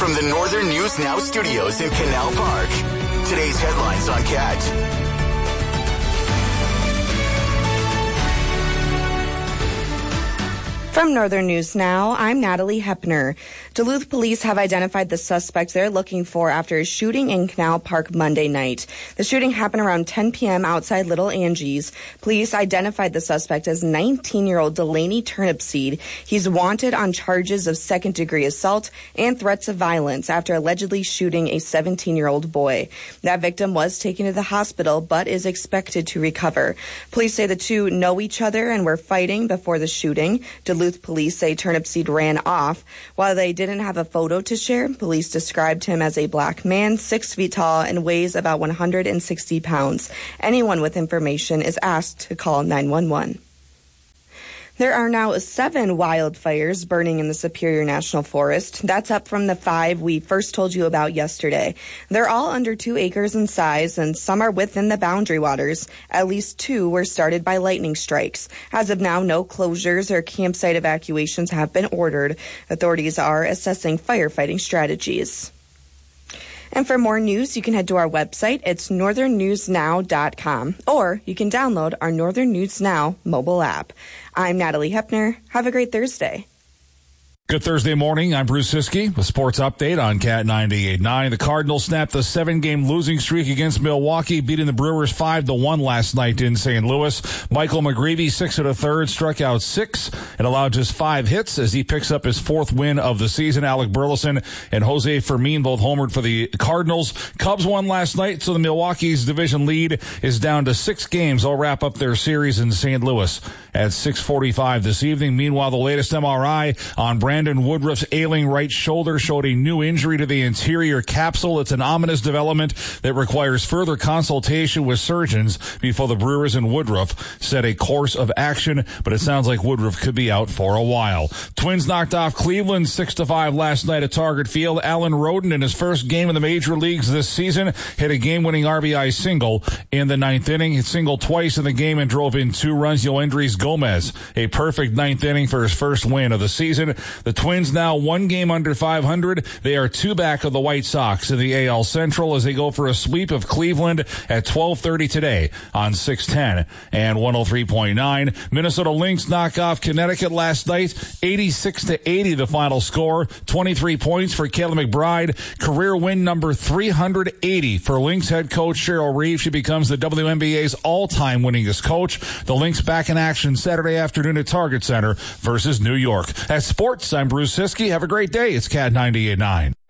From the Northern News Now studios in Canal Park, today's headlines on CAT. From Northern News Now, I'm Natalie Hepner. Duluth police have identified the suspect they're looking for after a shooting in Canal Park Monday night. The shooting happened around 10 p.m. outside Little Angie's. Police identified the suspect as 19-year-old Delaney Turnipseed. He's wanted on charges of second-degree assault and threats of violence after allegedly shooting a 17-year-old boy. That victim was taken to the hospital but is expected to recover. Police say the two know each other and were fighting before the shooting. Duluth police say Turnipseed ran off. While they didn't have a photo to share, police described him as a black man, 6 feet tall, and weighs about 160 pounds. Anyone with information is asked to call 911. There are now 7 wildfires burning in the Superior National Forest. That's up from the 5 we first told you about yesterday. They're all under 2 acres in size, and some are within the boundary waters. At least 2 were started by lightning strikes. As of now, no closures or campsite evacuations have been ordered. Authorities are assessing firefighting strategies. And for more news, you can head to our website. It's northernnewsnow.com, or you can download our Northern News Now mobile app. I'm Natalie Hepner. Have a great Thursday. Good Thursday morning. I'm Bruce Siskey with Sports Update on Cat 98.9. The Cardinals snapped the 7-game losing streak against Milwaukee, beating the Brewers 5-1 last night in St. Louis. Michael McGreevy, 6 1/3, struck out 6 and allowed just 5 hits as he picks up his 4th win of the season. Alec Burleson and Jose Fermin both homered for the Cardinals. Cubs won last night, so the Milwaukee's division lead is down to 6 games. They'll wrap up their series in St. Louis at 6:45 this evening. Meanwhile, the latest MRI on Brandon Woodruff's ailing right shoulder showed a new injury to the anterior capsule. It's an ominous development that requires further consultation with surgeons before the Brewers and Woodruff set a course of action, but it sounds like Woodruff could be out for a while. Twins knocked off Cleveland 6-5 last night at Target Field. Alan Roden, in his first game in the major leagues this season, hit a game-winning RBI single in the 9th inning. He singled twice in the game and drove in 2 runs. Yoendrys Gomez, a perfect 9th inning for his first win of the season. The Twins now 1 game under 500. They are 2 back of the White Sox in the AL Central as they go for a sweep of Cleveland at 12:30 today on 610 and 103.9. Minnesota Lynx knock off Connecticut last night, 86-80 the final score. 23 points for Caleb McBride. Career win number 380 for Lynx head coach Cheryl Reeve. She becomes the WNBA's all-time winningest coach. The Lynx back in action Saturday afternoon at Target Center versus New York. At Sports, I'm Bruce Siskey. Have a great day. It's Cat 98.9.